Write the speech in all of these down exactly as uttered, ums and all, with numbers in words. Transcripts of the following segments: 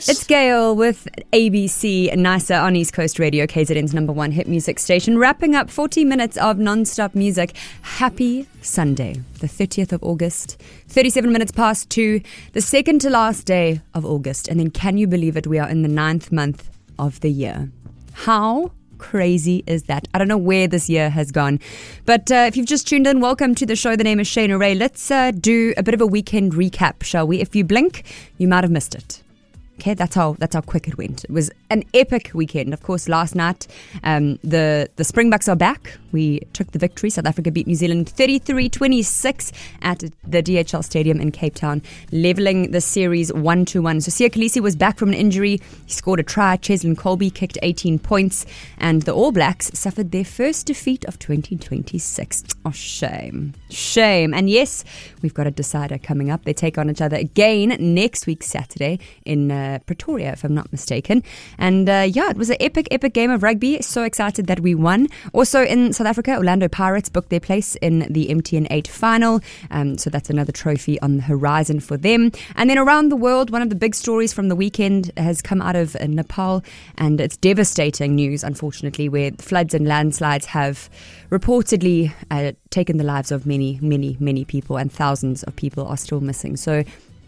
It's Gail with A B C Nisa on East Coast Radio, K Z N's number one hit music station. Wrapping up forty minutes of non-stop music. Happy Sunday, the thirtieth of August, thirty-seven minutes past two, the second to last day of August. And then can you believe it? We are in the ninth month of the year. How crazy is that? I don't know where this year has gone. But uh, if you've just tuned in, welcome to the show. The name is Shayna Ray. Let's uh, do a bit of a weekend recap, shall we? If you blink, you might have missed it. Okay, that's how that's how quick it went. It was an epic weekend. Of course, last night, um, the, the Springboks are back. We took the victory. South Africa beat New Zealand thirty-three twenty-six at the D H L Stadium in Cape Town, levelling the series one to one. So Siya Kolisi was back from an injury. He scored a try. Cheslin Colby kicked eighteen points. And the All Blacks suffered their first defeat of twenty twenty-six. Oh, shame. Shame. And yes, we've got a decider coming up. They take on each other again next week, Saturday, in uh, Pretoria, if I'm not mistaken. And uh, yeah, it was an epic, epic game of rugby. So excited that we won. Also in South Africa, Orlando Pirates booked their place in the M T N eight final. Um, so that's another trophy on the horizon for them. And then around the world, one of the big stories from the weekend has come out of uh, Nepal. And it's devastating news, unfortunately, where floods and landslides have reportedly uh, taken the lives of many, many, many people, and thousands of people are still missing. So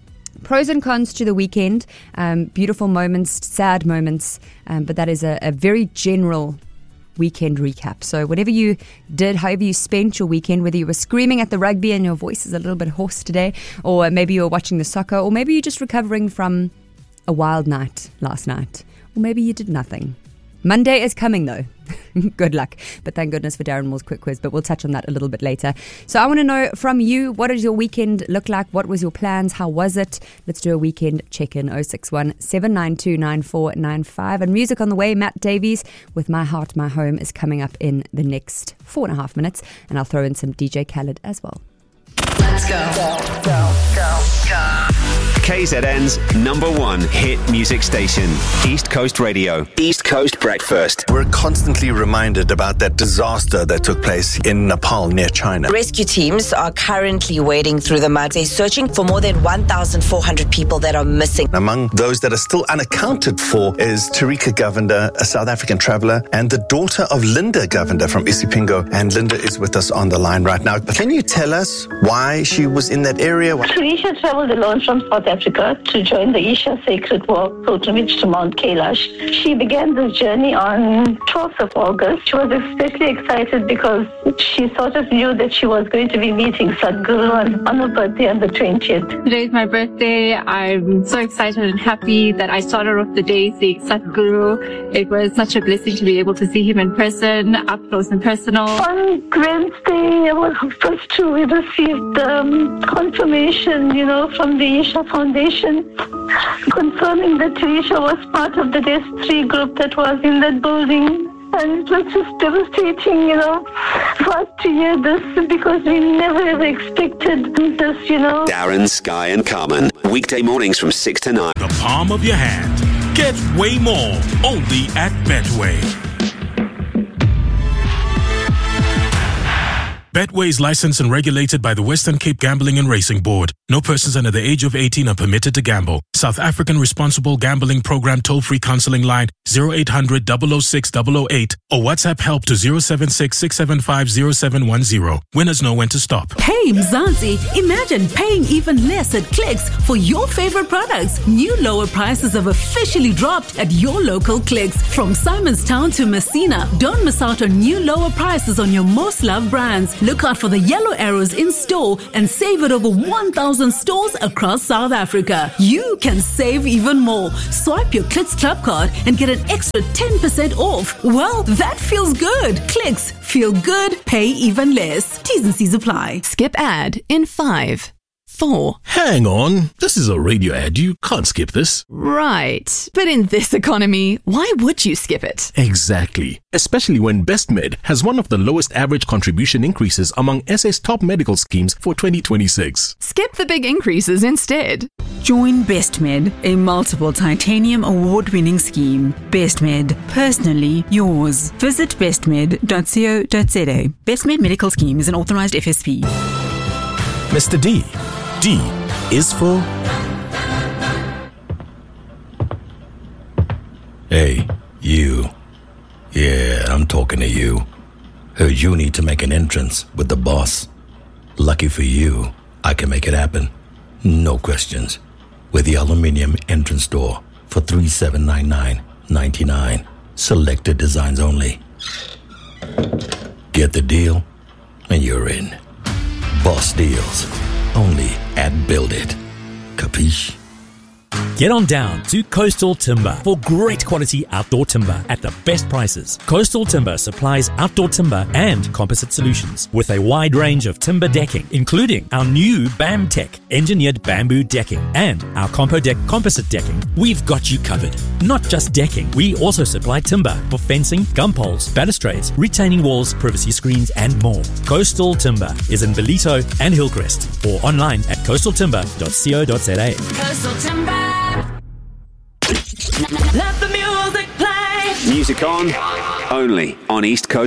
pros and cons to the weekend, um, beautiful moments, sad moments, um, but that is a, a very general weekend recap. So whatever you did, however you spent your weekend, whether you were screaming at the rugby and your voice is a little bit hoarse today, or maybe you were watching the soccer, or maybe you're just recovering from a wild night last night, or maybe you did nothing. Monday is coming though. Good luck. But thank goodness for Darren Moore's quick quiz, but we'll touch on that a little bit later. So I want to know from you, what does your weekend look like? What was your plans? How was it? Let's do a weekend check-in. oh six one, seven nine two, nine four nine five. And music on the way. Matt Davies with My Heart, My Home is coming up in the next four and a half minutes. And I'll throw in some D J Khaled as well. Let's go. Go, go, go, go. K Z N's number one hit music station, East Coast Radio, East Coast Breakfast. We're constantly reminded about that disaster that took place in Nepal near China. Rescue teams are currently wading through the mud. They're searching for more than one thousand four hundred people that are missing. Among those that are still unaccounted for is Tarika Govender, a South African traveler, and the daughter of Linda Govender from Isipingo. And Linda is with us on the line right now. Can you tell us why she was in that area? Tarisha traveled alone from South Africa to join the Isha Sacred Walk pilgrimage to Mount Kailash. She began this journey on twelfth of August. She was especially excited because she sort of knew that she was going to be meeting Sadhguru on, on her birthday on the twentieth. Today is my birthday. I'm so excited and happy that I started off the day seeing Sadhguru. It was such a blessing to be able to see him in person, up close and personal. On Wednesday, I was supposed to we received um, confirmation, you know, from the Isha Foundation, confirming that Tarisha was part of the D E S three group that was in that building. And it was just devastating, you know, for us to hear this, because we never ever expected this, you know. Darren, Sky and Carmen, weekday mornings from six to nine. The palm of your hand. Get way more, only at Betway. Betway is licensed and regulated by the Western Cape Gambling and Racing Board. No persons under the age of eighteen are permitted to gamble. South African Responsible Gambling Program toll-free counseling line zero eight hundred, double oh six, double oh eight or WhatsApp help to zero seven six, six seven five, zero seven one zero. Winners know when to stop. Hey Mzansi, imagine paying even less at Clicks for your favorite products. New lower prices have officially dropped at your local Clicks. From Simonstown to Messina, don't miss out on new lower prices on your most loved brands. Look out for the yellow arrows in store and save at over one thousand stores across South Africa. You can save even more. Swipe your Clicks Club card and get an extra ten percent off. Well, that feels good. Clicks. Feel good. Pay even less. T's and C's apply. Skip ad in five, four. Hang on. This is a radio ad. You can't skip this. Right. But in this economy, why would you skip it? Exactly. Especially when BestMed has one of the lowest average contribution increases among S A's top medical schemes for twenty twenty-six. Skip the big increases instead. Join BestMed, a multiple titanium award-winning scheme. BestMed, personally yours. Visit bestmed dot co dot za. BestMed Medical Scheme is an authorized F S P. Mister D. D is for Hey, you. Yeah, I'm talking to you. Heard you need to make an entrance with the boss. Lucky for you, I can make it happen. No questions. With the aluminium entrance door for three thousand seven hundred ninety-nine dollars and ninety-nine cents. Selected designs only. Get the deal, and you're in. Boss Deals. Only at Build It. Capiche? Get on down to Coastal Timber for great quality outdoor timber at the best prices. Coastal Timber supplies outdoor timber and composite solutions with a wide range of timber decking, including our new BAMTech engineered bamboo decking and our CompoDeck composite decking. We've got you covered. Not just decking, we also supply timber for fencing, gum poles, balustrades, retaining walls, privacy screens, and more. Coastal Timber is in Ballito and Hillcrest or online at coastal timber dot co dot za. Coastal Timber. Let the music play. Music on, only on East Coast